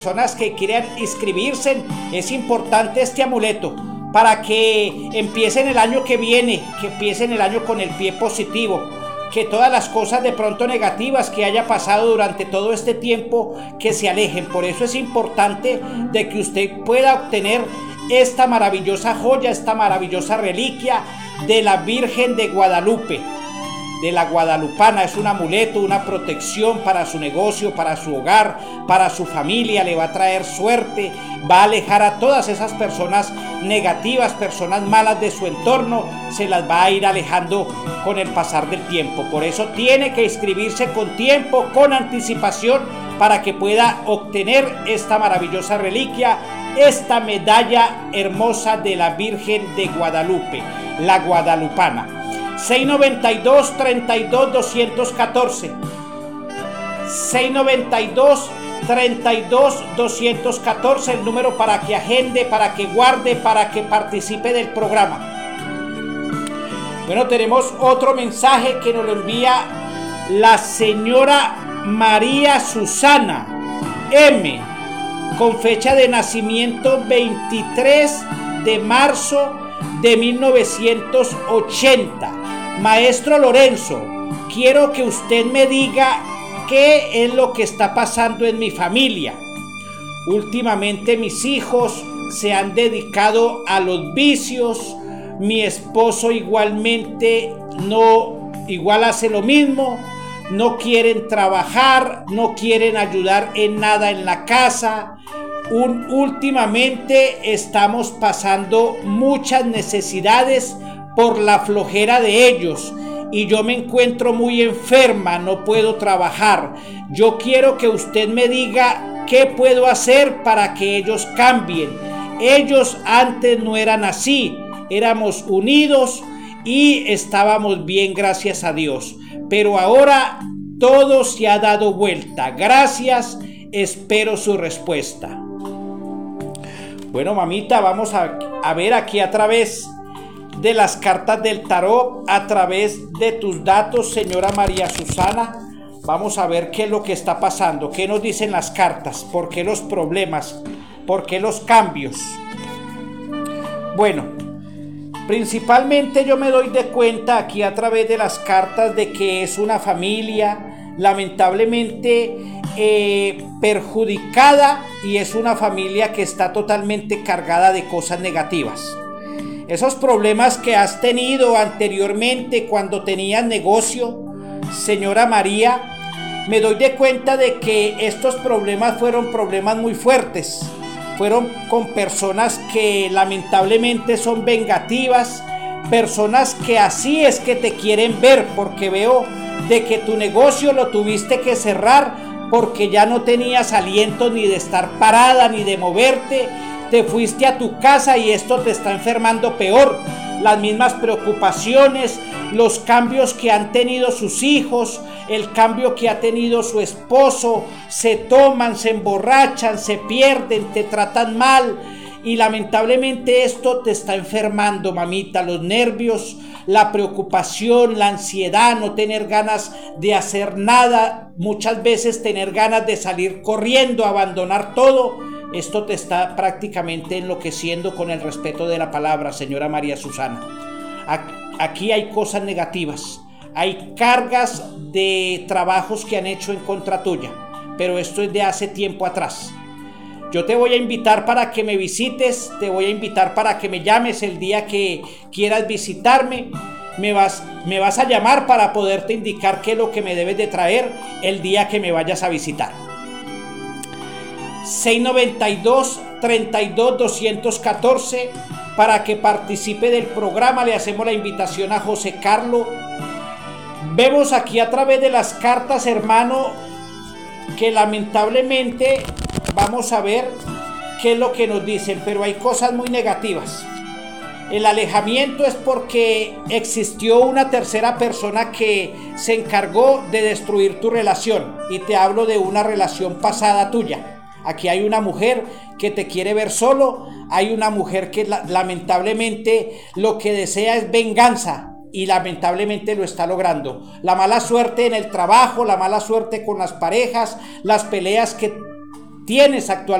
Personas que quieran inscribirse, es importante este amuleto para que empiecen el año que viene, que empiecen el año con el pie positivo, que todas las cosas de pronto negativas que haya pasado durante todo este tiempo que se alejen. Por eso es importante de que usted pueda obtener esta maravillosa joya, esta maravillosa reliquia de la Virgen de Guadalupe, de la guadalupana. Es un amuleto, una protección para su negocio, para su hogar, para su familia. Le va a traer suerte, va a alejar a todas esas personas negativas, personas malas de su entorno, se las va a ir alejando con el pasar del tiempo. Por eso tiene que inscribirse con tiempo, con anticipación, para que pueda obtener esta maravillosa reliquia, esta medalla hermosa de la Virgen de Guadalupe, la guadalupana. 692-32-214 692-32-214, el número para que agende, para que guarde, para que participe del programa. Bueno, tenemos otro mensaje que nos lo envía la señora María Susana M, con fecha de nacimiento 23 de marzo de 1980. Maestro Lorenzo, quiero que usted me diga qué es lo que está pasando en mi familia. Últimamente mis hijos se han dedicado a los vicios, mi esposo igualmente igual hace lo mismo, no quieren trabajar, no quieren ayudar en nada en la casa. Últimamente estamos pasando muchas necesidades por la flojera de ellos y yo me encuentro muy enferma, no puedo trabajar. Yo quiero que usted me diga qué puedo hacer para que ellos cambien. Ellos antes no eran así, éramos unidos y estábamos bien, gracias a Dios, pero ahora todo se ha dado vuelta. Gracias, espero su respuesta. Bueno, mamita, vamos a ver aquí a través de las cartas del tarot, a través de tus datos, señora María Susana. Vamos a ver qué es lo que está pasando, qué nos dicen las cartas, por qué los problemas, por qué los cambios. Bueno, principalmente yo me doy de cuenta aquí a través de las cartas de que es una familia lamentablemente perjudicada, y es una familia que está totalmente cargada de cosas negativas. Esos problemas que has tenido anteriormente cuando tenías negocio, señora María, me doy de cuenta de que estos problemas fueron problemas muy fuertes. Fueron con personas que lamentablemente son vengativas, personas que así es que te quieren ver, porque veo de que tu negocio lo tuviste que cerrar porque ya no tenías aliento ni de estar parada ni de moverte. Te fuiste a tu casa y esto te está enfermando peor. Las mismas preocupaciones, los cambios que han tenido sus hijos, el cambio que ha tenido su esposo, se toman, se emborrachan, se pierden, te tratan mal, y lamentablemente esto te está enfermando, mamita. Los nervios, la preocupación, la ansiedad, no tener ganas de hacer nada, muchas veces tener ganas de salir corriendo, abandonar todo. Esto te está prácticamente enloqueciendo, con el respeto de la palabra, señora María Susana. Aquí hay cosas negativas, hay cargas de trabajos que han hecho en contra tuya, pero esto es de hace tiempo atrás. Yo te voy a invitar para que me visites, te voy a invitar para que me llames el día que quieras visitarme. Me vas a llamar para poderte indicar qué es lo que me debes de traer el día que me vayas a visitar. 692-32-214 para que participe del programa. Le hacemos la invitación a José Carlos. Vemos aquí a través de las cartas, hermano, que lamentablemente vamos a ver qué es lo que nos dicen, pero hay cosas muy negativas. El alejamiento es porque existió una tercera persona que se encargó de destruir tu relación, y te hablo de una relación pasada tuya. Aquí hay una mujer que te quiere ver solo, hay una mujer que lamentablemente lo que desea es venganza, y lamentablemente lo está logrando. La mala suerte en el trabajo, la mala suerte con las parejas, las peleas que tienes actualmente